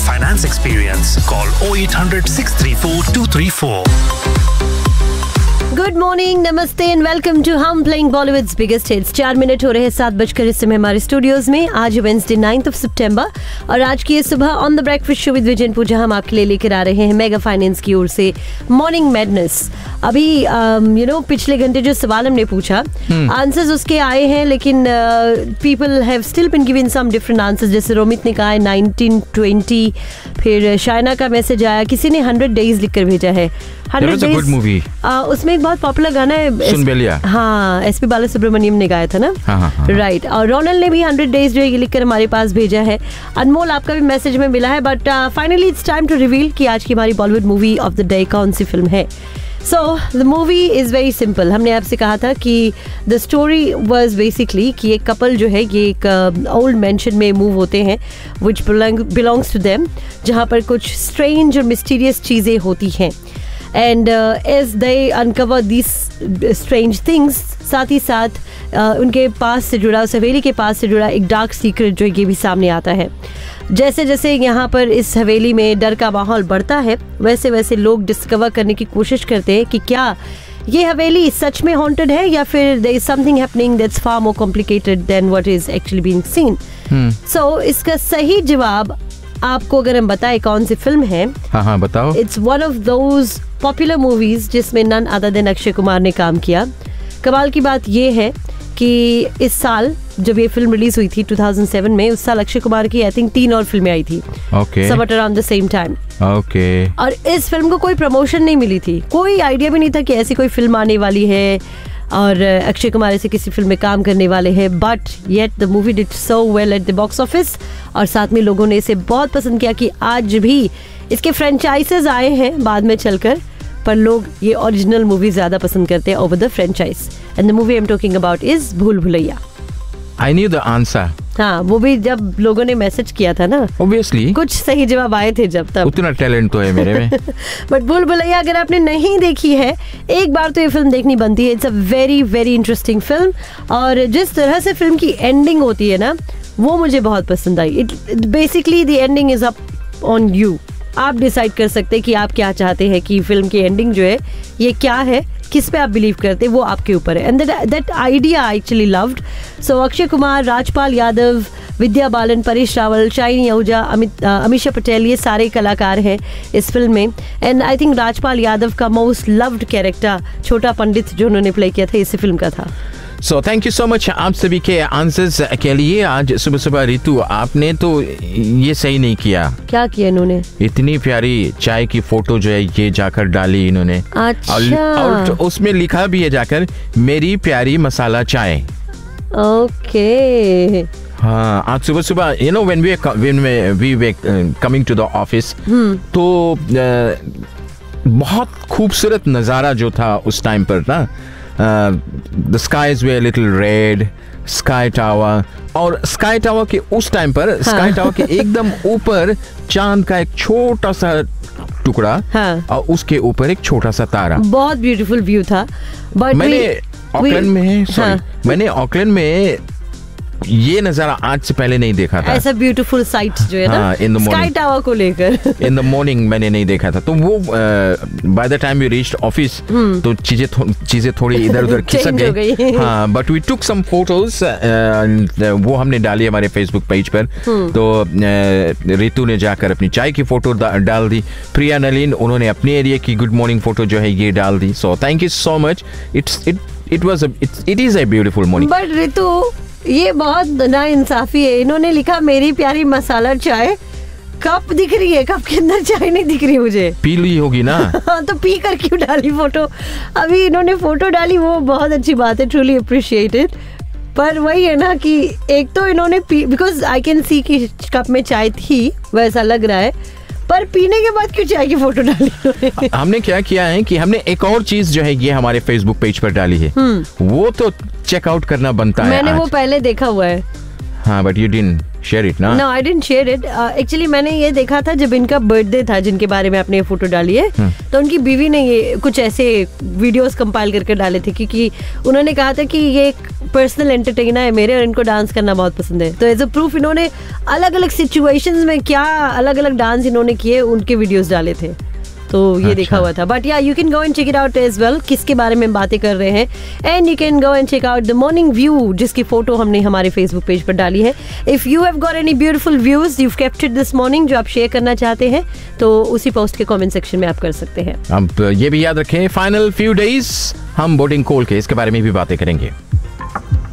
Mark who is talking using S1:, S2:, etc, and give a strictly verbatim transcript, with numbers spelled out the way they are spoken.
S1: finance experience. Call oh eight hundred, six three four, two three four.
S2: Good morning, नमस्ते and welcome to हम playing Bollywoods biggest hits. चार minute हो रहे हैं सात बजकर इस समय हमारे स्टूडियोज में। आज वेंसडे नाइन्थ ऑफ सितंबर और आज की ये सुबह on the breakfast show with vision पूजा हम आपके लिए लेकर आ रहे हैं मेगा फाइनेंस की ओर से मॉर्निंग मैडनेस। अभी यू नो पिछले घंटे जो सवाल हमने पूछा आंसर्स hmm. उसके आए हैं, लेकिन people have still been given some different answers. जैसे रोमित ने कहा है नाइनटीन ट्वेंटी, फिर शायना का मैसेज आया, किसी ने हंड्रेड डेज लिखकर भेजा है। हंड्रेड डेज उसमें एक बहुत पॉपुलर गाना है सुनबेलिया, हाँ, एस पी बालासुब्रमण्यम ने गाया था ना, राइट। और रोनल ने भी हंड्रेड डेज जो है लिखकर हमारे पास भेजा है। अनमोल आपका भी मैसेज में मिला है, but finally it's time to reveal कि आज की हमारी Bollywood movie of the day कौन सी फिल्म है। So the movie is very simple. हमने आपसे कहा था कि द स्टोरी वाज बेसिकली कि एक कपल जो है ये एक ओल्ड uh, मैंशन में मूव होते हैं विच बिलोंग्स टू देम, जहाँ पर कुछ स्ट्रेंज और मिस्टीरियस चीज़ें होती हैं। And as they uncover this strange things, साथ ही साथ uh, उनके पास से जुड़ा, उस हवेली के पास से जुड़ा एक डार्क सीक्रेट जो ये भी सामने आता है। जैसे जैसे यहाँ पर इस हवेली में डर का माहौल बढ़ता है, वैसे वैसे लोग डिस्कवर करने की कोशिश करते हैं कि क्या ये हवेली सच में हॉन्टेड है या फिर there is something happening that's far more complicated then what is actually being seen. सो इसका सही जवाब आपको अगर हम बताएं कौन सी फिल्म है,
S3: हाँ हाँ बताओ।
S2: It's one of those popular movies जिसमें none other than Akshay Kumar ने काम किया। कमाल की बात ये है कि इस साल जब ये फिल्म रिलीज हुई थी टू थाउजेंड सेवन में, उस साल अक्षय कुमार की आई थिंक तीन और फिल्में आई थी,
S3: okay.
S2: सब around the same time.
S3: Okay. और
S2: इस फिल्म को कोई प्रमोशन नहीं मिली थी, कोई आइडिया भी नहीं था कि ऐसी कोई फिल्म आने वाली है और अक्षय कुमार ऐसे किसी फिल्म में काम करने वाले हैं। But yet the movie did so well at the box office और साथ में लोगों ने इसे बहुत पसंद किया कि आज भी इसके फ्रेंचाइजेस आए हैं बाद में चलकर, पर लोग ये ओरिजिनल मूवी ज्यादा पसंद करते हैं over the franchise. And the movie I am talking about is भूल Bhulaiyaa.
S3: I knew the answer.
S2: हाँ, वो भी जब लोगों ने मैसेज किया था ना,
S3: ऑब्वियसली
S2: कुछ सही जवाब आए थे जब तक।
S3: उतना टैलेंट तो है मेरे में।
S2: बट भूल भुलैया अगर आपने नहीं देखी है, एक बार तो ये फिल्म देखनी बनती है। It's a very very interesting film और जिस तरह से फिल्म की एंडिंग होती है ना, वो मुझे बहुत पसंद आई। It basically the ending is up on you. आप डिसाइड कर सकते हैं कि आप क्या चाहते हैं कि फिल्म की एंडिंग जो है ये क्या है, किस पे आप बिलीव करते हैं, वो आपके ऊपर है। And that idea I actually loved. सो अक्षय कुमार, राजपाल यादव, विद्या बालन, परेश रावल, शाहिन आहूजा, अमित अमीषा पटेल, ये सारे कलाकार हैं इस फिल्म में। And I think Rajpal Yadav का मोस्ट लव्ड कैरेक्टर छोटा पंडित जो उन्होंने प्ले किया था इसी फिल्म का था।
S3: So thank you so much आप सभी के आंसर्स के लिए। आज सुबह सुबह रितु आपने तो ये सही नहीं किया। क्या किया इन्होंने? इतनी प्यारी चाय की फोटो जो है ये जाकर डाली इन्होंने।
S2: अच्छा।
S3: और, और उसमें लिखा भी है जाकर मेरी प्यारी मसाला चाय।
S2: ओके।
S3: हाँ, आज सुबह सुबह you know when we when we way coming to the office, तो बहुत खूबसूरत नज़ारा जो था उस टाइम पर ना, the skies way little red, sky tower, और स्काई टावर के उस टाइम पर स्काई टावर के एकदम ऊपर चांद का एक छोटा सा टुकड़ा, हाँ, और उसके ऊपर एक छोटा सा तारा। बहुत ब्यूटीफुल व्यू था। बट मैंने ऑकलैंड में सॉरी मैंने ऑकलैंड में ये नजारा आज से पहले नहीं देखा था। ऐसा ब्यूटीफुल साइट जो है ना, in the morning, sky tower को लेकर इन द मॉर्निंग मैंने नहीं देखा था। तो वो by the time we reached office तो चीजें थो, चीजें थोड़ी इधर उधर खिसक गई। हाँ, but we took some photos, वो हमने डाली हमारे फेसबुक पेज पर। तो रितु ने जाकर अपनी चाय की फोटो डाल दी, प्रिया नलिन उन्होंने अपने एरिया की गुड मॉर्निंग फोटो जो है ये डाल दी। So thank you so much. It's it it was it is a beautiful morning. But Ritu ये बहुत ना इंसाफी है, इन्होंने लिखा मेरी प्यारी मसाला चाय, कप दिख रही है, कप के अंदर चाय नहीं दिख रही मुझे। पी ली होगी ना। तो पी कर क्यों डाली फोटो? अभी इन्होंने फोटो डाली, वो बहुत अच्छी बात है, ट्रूली अप्रिशिएटेड। पर वही है ना कि एक तो इन्होंने P, because I can see कि कप में चाय थी, वैसा लग रहा है, पर पीने के बाद क्यों चाय की फोटो डाली? हमने क्या किया है कि हमने एक और चीज जो है ये हमारे फेसबुक पेज पर डाली है, वो तो चेकआउट करना बनता है। मैंने आज वो पहले देखा हुआ है। हाँ, but you didn't share it ना? No, I didn't share it. Actually मैंने ये देखा था जब इनका बर्थडे था, जिनके बारे में आपने ये फोटो डाली है, तो उनकी बीवी ने ये कुछ ऐसे वीडियोस कंपाइल करके डाले थे, क्योंकि उन्होंने कहा था कि ये
S2: पर्सनल एंटरटेनर है मेरे और इनको डांस करना बहुत पसंद है। तो एज अ प्रूफ इन्होंने अलग अलग सिचुएशंस में क्या अलग अलग डांस इन्होंने किए उनके वीडियोस डाले थे, तो ये अच्छा। देखा हुआ था। बट या you can go and check it out as well, किसके बारे में बातें कर रहे हैं। And you can go and check out the morning view, जिसकी फोटो हमने हमारे फेसबुक पेज पर डाली है। If you have got any beautiful views you captured this morning जो आप शेयर करना चाहते हैं, तो उसी पोस्ट के कमेंट सेक्शन में आप कर सकते हैं।
S3: अब ये भी याद रखें, फाइनल फ्यू डेज हम बोटिंग कोल के इसके बारे में भी बातें करेंगे।